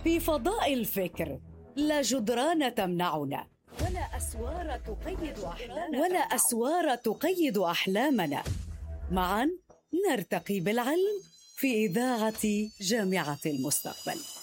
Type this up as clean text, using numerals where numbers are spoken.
في فضاء الفكر لا جدران تمنعنا، ولا أسوار تقيد أحلامنا. معا نرتقي بالعلم في إذاعة جامعة المستقبل.